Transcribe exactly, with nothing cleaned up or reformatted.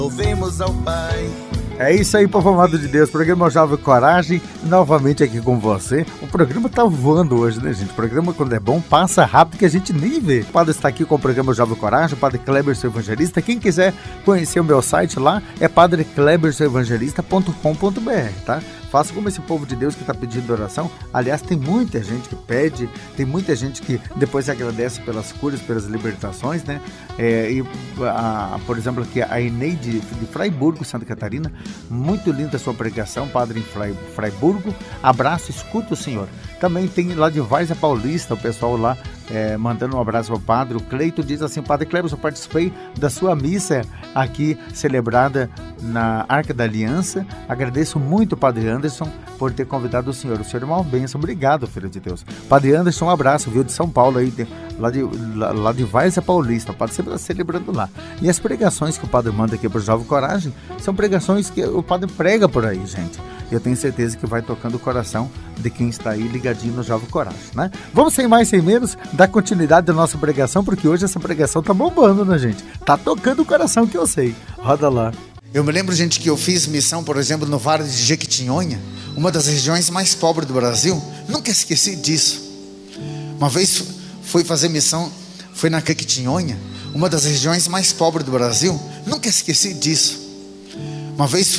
Louvemos ao Pai. É isso aí, povo amado de Deus. Programa Jovem Coragem, novamente aqui com você. O programa tá voando hoje, né, gente? O programa, quando é bom, passa rápido que a gente nem vê. O padre está aqui com o programa Jovem Coragem, o padre Kleber, seu evangelista. Quem quiser conhecer o meu site lá, é padre kleber seu evangelista ponto com ponto b r, tá? Faça como esse povo de Deus que está pedindo oração. Aliás, tem muita gente que pede, tem muita gente que depois agradece pelas curas, pelas libertações, né? É, e, a, por exemplo, aqui a Eneide de Fraiburgo, Santa Catarina. Muito linda a sua pregação, padre em Fraiburgo. Abraço, escuta o senhor. Também tem lá de Várzea Paulista, o pessoal lá é, mandando um abraço ao padre. O Cleito diz assim: Padre Kleber, eu participei da sua missa aqui celebrada na Arca da Aliança. Agradeço muito, Padre Anderson, por ter convidado o senhor. O senhor é uma bênção. Obrigado, filho de Deus. Padre Anderson, um abraço, viu, de São Paulo aí, de, lá, de, lá, lá de Várzea Paulista. O padre sempre está celebrando lá. E as pregações que o padre manda aqui para o Jovem Coragem são pregações que o padre prega por aí, gente. Eu tenho certeza que vai tocando o coração de quem está aí ligadinho no Jovem Coragem, né? Vamos sem mais, sem menos, dar continuidade à nossa pregação, porque hoje essa pregação tá bombando, né, gente? Tá tocando o coração, que eu sei. Roda lá. Eu me lembro, gente, que eu fiz missão, por exemplo, no Vale de Jequitinhonha, uma das regiões mais pobres do Brasil. Nunca esqueci disso. Uma vez fui fazer missão, foi na Jequitinhonha, uma das regiões mais pobres do Brasil. Nunca esqueci disso. Uma vez